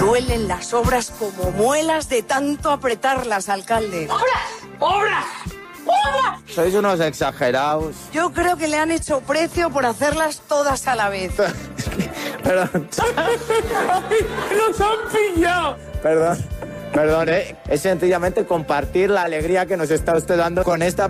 duelen las obras como muelas de tanto apretarlas, alcalde. ¡Obras! Sois unos exagerados. Yo creo que le han hecho precio por hacerlas todas a la vez. Perdón. ¡Nos han pillado! Perdón, es sencillamente compartir la alegría que nos está usted dando con esta